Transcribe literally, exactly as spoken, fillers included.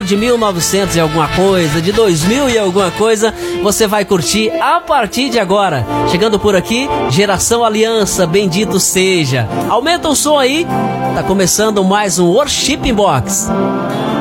de mil e novecentos e alguma coisa, de dois mil e alguma coisa, você vai curtir a partir de agora. Chegando por aqui, Geração Aliança, bendito seja. Aumenta o som aí, tá começando mais um Worship Box.